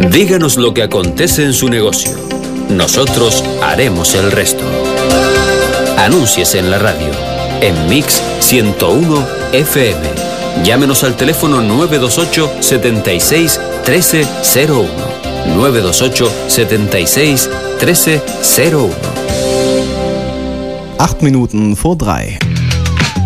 Díganos lo que acontece en su negocio. Nosotros haremos el resto. Anúnciese en la radio, en Mix 101 FM. Llámenos al teléfono 928 76 1301. 928 76 1301. 8 Minuten vor 3.